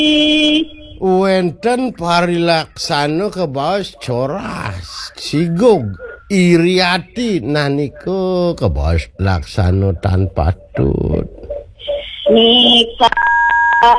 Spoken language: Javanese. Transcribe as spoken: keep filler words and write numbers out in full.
Wenten parilaksana kebaos coras sigug Iriati naniko kebaos laksana tanpa tut Nika